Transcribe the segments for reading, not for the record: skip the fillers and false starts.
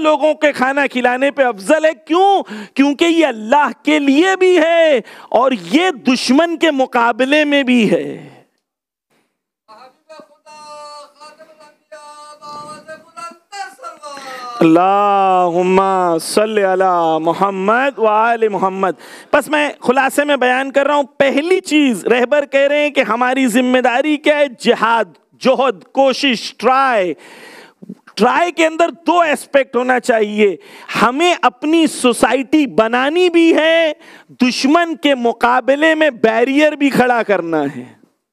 لوگوں کے کھانا کھلانے پہ افضل ہے. کیوں؟ کیونکہ یہ اللہ کے لیے بھی ہے اور یہ دشمن کے مقابلے میں بھی ہے. اللہم صلی علی محمد وآل محمد. بس میں خلاصے میں بیان کر رہا ہوں. پہلی چیز رہبر کہہ رہے ہیں کہ ہماری ذمہ داری کیا ہے؟ جہاد، جہد، کوشش، ٹرائی کے اندر دو ایسپیکٹ ہونا چاہیے. ہمیں اپنی سوسائٹی بنانی بھی ہے، دشمن کے مقابلے میں بیریئر بھی کھڑا کرنا ہے.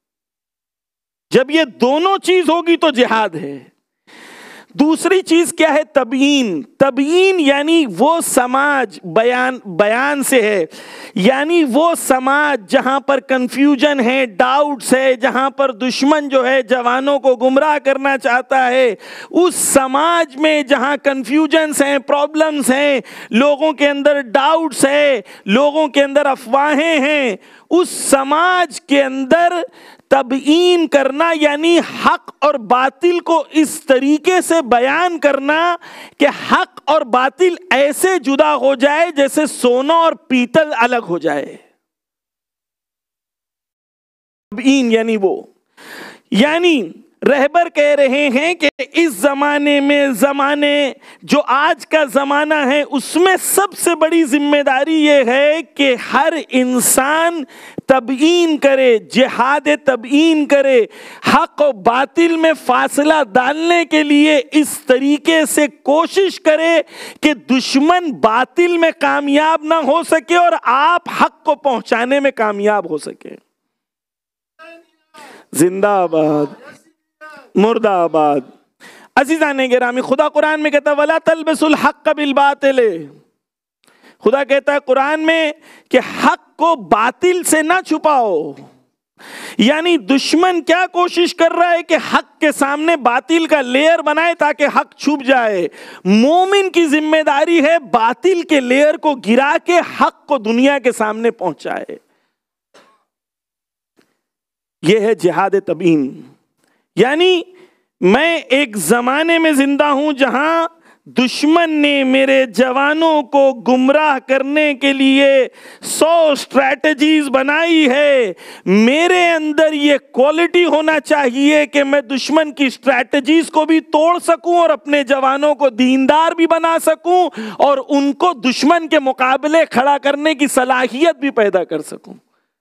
جب یہ دونوں چیز ہوگی تو جہاد ہے. دوسری چیز کیا ہے؟ تبیین. تبیین یعنی وہ سماج، بیان سے ہے، یعنی وہ سماج جہاں پر کنفیوژن ہے، ڈاؤٹس ہے، جہاں پر دشمن جو ہے جوانوں کو گمراہ کرنا چاہتا ہے، اس سماج میں جہاں کنفیوژنس ہیں، پرابلمز ہیں، لوگوں کے اندر ڈاؤٹس ہے، لوگوں کے اندر افواہیں ہیں، اس سماج کے اندر تبیین کرنا یعنی حق اور باطل کو اس طریقے سے بیان کرنا کہ حق اور باطل ایسے جدا ہو جائے جیسے سونا اور پیتل الگ ہو جائے. تبیین یعنی وہ، یعنی رہبر کہہ رہے ہیں کہ اس زمانے میں جو آج کا زمانہ ہے اس میں سب سے بڑی ذمہ داری یہ ہے کہ ہر انسان تبیین کرے، جہاد تبیین کرے، حق و باطل میں فاصلہ ڈالنے کے لیے اس طریقے سے کوشش کرے کہ دشمن باطل میں کامیاب نہ ہو سکے اور آپ حق کو پہنچانے میں کامیاب ہو سکے. زندہ آباد، مردہ آباد. عزیزان گرامی، خدا قرآن میں کہتا ہے وَلَا تَلْبِسُوا الْحَقَّ بِالْبَاطِلِ. خدا کہتا ہے قرآن میں کہ حق کو باطل سے نہ چھپاؤ. یعنی دشمن کیا کوشش کر رہا ہے کہ حق کے سامنے باطل کا لیئر بنائے تاکہ حق چھپ جائے. مومن کی ذمہ داری ہے باطل کے لیئر کو گرا کے حق کو دنیا کے سامنے پہنچائے. یہ ہے جہاد تبیین. یعنی میں ایک زمانے میں زندہ ہوں جہاں دشمن نے میرے جوانوں کو گمراہ کرنے کے لیے 100 اسٹریٹجیز بنائی ہے. میرے اندر یہ کوالٹی ہونا چاہیے کہ میں دشمن کی اسٹریٹجیز کو بھی توڑ سکوں اور اپنے جوانوں کو دیندار بھی بنا سکوں اور ان کو دشمن کے مقابلے کھڑا کرنے کی صلاحیت بھی پیدا کر سکوں.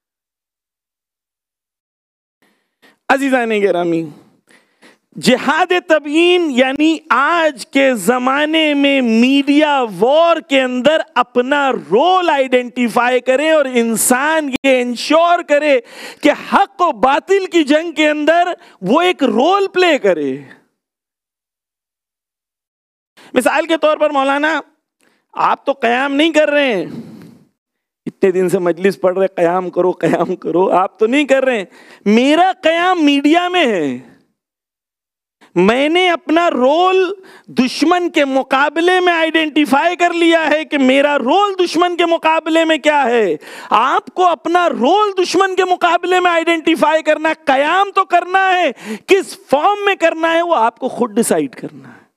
عزیزان گرامی، جہاد تبیین یعنی آج کے زمانے میں میڈیا وار کے اندر اپنا رول آئیڈینٹیفائی کرے اور انسان یہ انشور کرے کہ حق و باطل کی جنگ کے اندر وہ ایک رول پلے کرے. مثال کے طور پر مولانا، آپ تو قیام نہیں کر رہے ہیں، اتنے دن سے مجلس پڑھ رہے قیام کرو قیام کرو، آپ تو نہیں کر رہے ہیں. میرا قیام میڈیا میں ہے. میں نے اپنا رول دشمن کے مقابلے میں آئیڈینٹیفائی کر لیا ہے کہ میرا رول دشمن کے مقابلے میں کیا ہے. آپ کو اپنا رول دشمن کے مقابلے میں آئیڈینٹیفائی کرنا ہے. قیام تو کرنا ہے، کس فارم میں کرنا ہے وہ آپ کو خود ڈیسائیڈ کرنا ہے.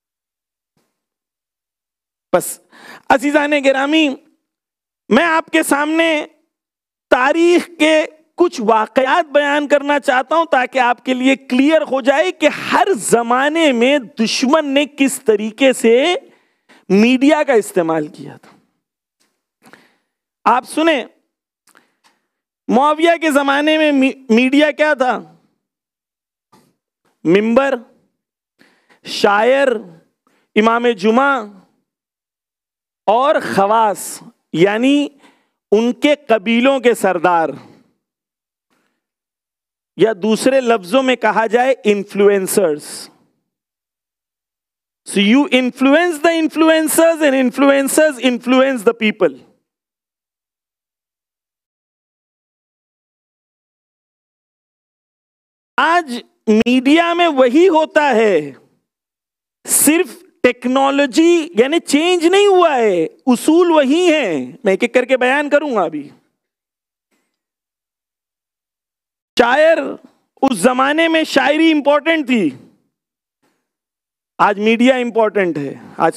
بس عزیزان گرامی، میں آپ کے سامنے تاریخ کے کچھ واقعات بیان کرنا چاہتا ہوں تاکہ آپ کے لیے کلیئر ہو جائے کہ ہر زمانے میں دشمن نے کس طریقے سے میڈیا کا استعمال کیا تھا. آپ سنیں، معاویہ کے زمانے میں میڈیا کیا تھا؟ منبر، شاعر، امام جمعہ اور خواص یعنی ان کے قبیلوں کے سردار، یا دوسرے لفظوں میں کہا جائے influencers. So you influence the influencers and influencers influence the people. آج میڈیا میں وہی ہوتا ہے، صرف ٹیکنالوجی یعنی چینج نہیں ہوا ہے، اصول وہی ہیں. میں ایک ایک کر کے بیان کروں گا. ابھی شاعر، اس زمانے میں شاعری امپورٹنٹ تھی، آج میڈیا امپورٹنٹ ہے. آج